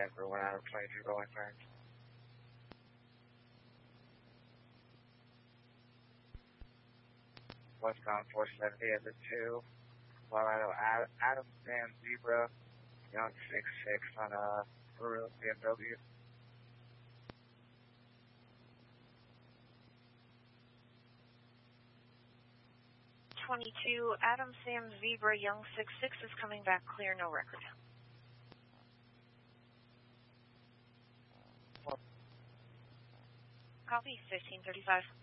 Denver 1 out of 22 going turns. Westbound 470 at the 2. Colorado Adam Sam Zebra, Young 66 on a BMW. 22 Adam Sam Zebra Young 66 is coming back clear, no record. Copy, 1535.